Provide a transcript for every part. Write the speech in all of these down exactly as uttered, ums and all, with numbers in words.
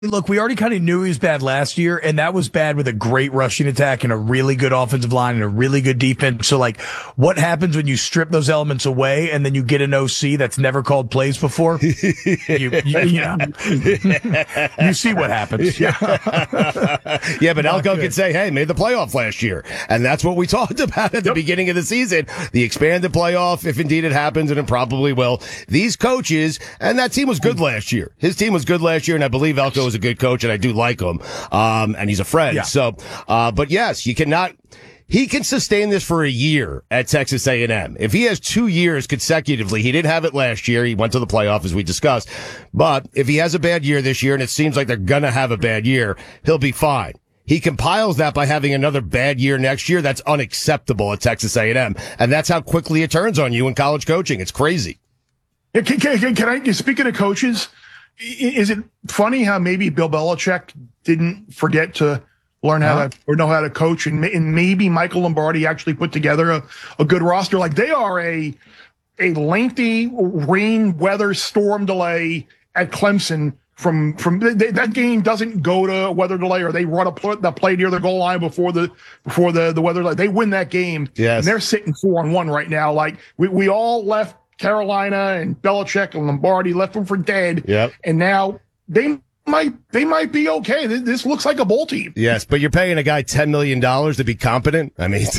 Look, we already kind of knew he was bad last year, and that was bad with a great rushing attack and a really good offensive line and a really good defense. So, like, what happens when you strip those elements away and then you get an O C that's never called plays before? you, you, you, know, you see what happens. Yeah, yeah but Elko could say, hey, made the playoff last year. And that's what we talked about at the yep. beginning of the season. The expanded playoff, if indeed it happens, and it probably will. These coaches, and that team was good last year. His team was good last year, and I believe Elko is a good coach, and I do like him. Um, and he's a friend. Yeah. So, uh, but yes, you cannot, he can sustain this for a year at Texas A and M. If he has two years consecutively, he didn't have it last year. He went to the playoff, as we discussed. But if he has a bad year this year, and it seems like they're going to have a bad year, he'll be fine. He compiles that by having another bad year next year. That's unacceptable at Texas A and M. And that's how quickly it turns on you in college coaching. It's crazy. Can, can, can I, speaking of coaches, is it funny how maybe Bill Belichick didn't forget to learn how huh? to or know how to coach, and, and maybe Michael Lombardi actually put together a, a good roster? Like, they are a a lengthy rain, weather, storm delay at Clemson. From from they, that game doesn't go to weather delay, or they run a play, the play near the goal line before the before the the weather delay. They win that game. Yes. And they're sitting four on one right now. Like, we we all left Carolina and Belichick and Lombardi, left them for dead. Yep. And now they might they might be okay. This looks like a bowl team. Yes, but you're paying a guy ten million dollars to be competent? I mean,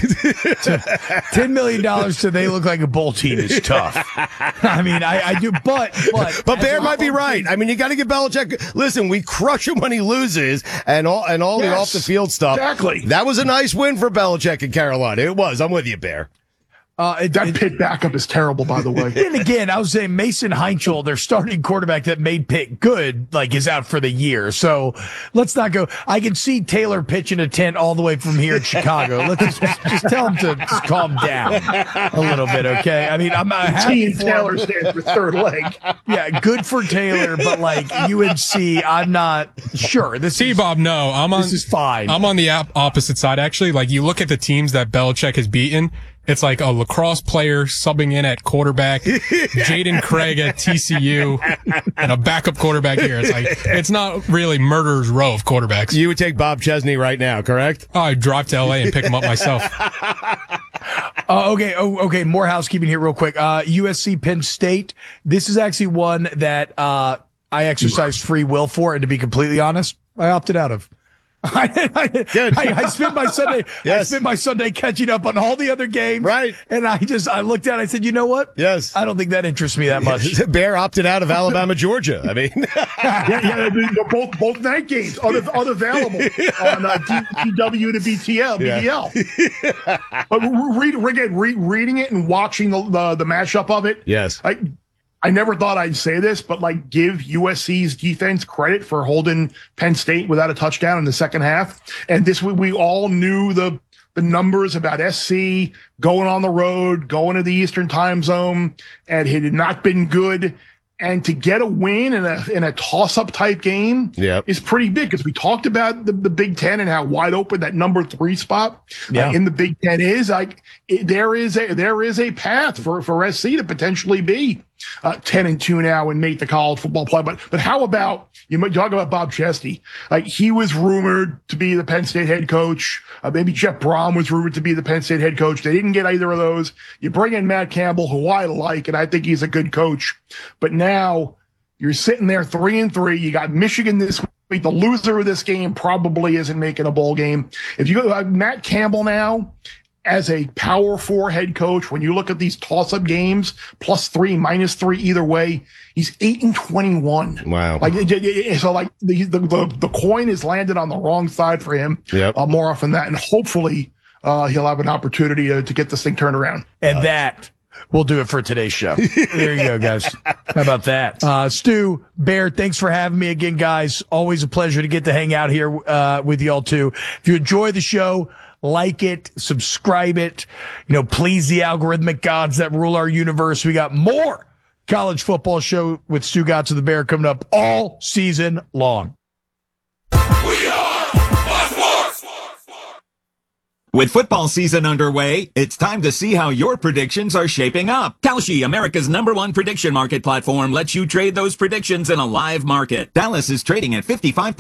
ten million dollars to they look like a bowl team is tough. I mean, I, I do, but but but Bear might be right. I mean, you got to give Belichick. Listen, we crush him when he loses, and all and all yes, the off the field stuff. Exactly. That was a nice win for Belichick in Carolina. It was. I'm with you, Bear. Uh, it, that Pitt backup is terrible, by the way. And again, I was saying Mason Heinchel, their starting quarterback that made Pitt good, like, is out for the year. So let's not go. I can see Taylor pitching a tent all the way from here in Chicago. Let's just, just tell him to just calm down a little bit, okay? I mean, I'm not happy for Taylor stands for third leg. Yeah, good for Taylor, but like U N C, I'm not sure. This see, is, Bob, no, I'm on. This is fine. I'm on the opposite side, actually. Like, you look at the teams that Belichick has beaten. It's like a lacrosse player subbing in at quarterback, Jaden Craig at T C U, and a backup quarterback here. It's like, it's not really murderer's row of quarterbacks. You would take Bob Chesney right now, correct? Oh, I'd drive to L A and pick him up myself. Uh, okay, oh, okay, more housekeeping here real quick. Uh, U S C Penn State. This is actually one that uh, I exercised free will for, and to be completely honest, I opted out of. I, I, Good. I, I spent my Sunday. Yes. I spent my Sunday catching up on all the other games. Right. And I just I looked at it. I said, you know what? Yes. I don't think that interests me that much. Bear opted out of Alabama, Georgia. I mean, yeah, yeah, both both night games are unavailable on uh, D W to B T L. Yeah. B T L. But read, again, read, reading it and watching the, the the mashup of it. Yes. I, I never thought I'd say this, but like, give U S C's defense credit for holding Penn State without a touchdown in the second half. And this, we, we all knew the the numbers about S C going on the road, going to the Eastern time zone, and it had not been good. And to get a win in a in a toss-up type game yep. is pretty big, because we talked about the, the Big Ten and how wide open that number three spot yeah. uh, in the Big Ten is. Like, it, there is a there is a path for, for S C to potentially be uh, ten and two now and make the college football play. But but how about, you might talk about Bob Chesty? Like, he was rumored to be the Penn State head coach. Uh, maybe Jeff Brom was rumored to be the Penn State head coach. They didn't get either of those. You bring in Matt Campbell, who I like, and I think he's a good coach. But now you're sitting there three and three. You got Michigan this week. The loser of this game probably isn't making a bowl game. If you go uh, Matt Campbell now as a power four head coach, when you look at these toss-up games, plus three, minus three, either way, he's eight and twenty-one. Wow! Like, so, like the the the, the coin is landed on the wrong side for him. Yep. Uh, more often than that, and hopefully uh, he'll have an opportunity to, to get this thing turned around. And uh, that will do it for today's show. There you go, guys. How about that? Uh, Stu, Bear, thanks for having me again, guys. Always a pleasure to get to hang out here uh, with y'all too. If you enjoy the show, like it, subscribe it, you know, please the algorithmic gods that rule our universe. We got more college football show with Stu Gatz of the Bear coming up all season long. We are With football season underway, it's time to see how your predictions are shaping up. Kalshi, America's number one prediction market platform, lets you trade those predictions in a live market. Dallas is trading at fifty-five percent